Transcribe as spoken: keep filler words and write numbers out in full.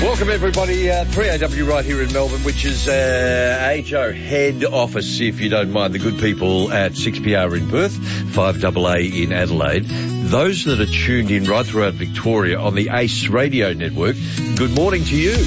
Welcome everybody, uh, three A W right here in Melbourne, which is uh, H O head office, if you don't mind, the good people at six P R in Perth, five A A in Adelaide. Those that are tuned in right throughout Victoria on the ACE radio network, good morning to you.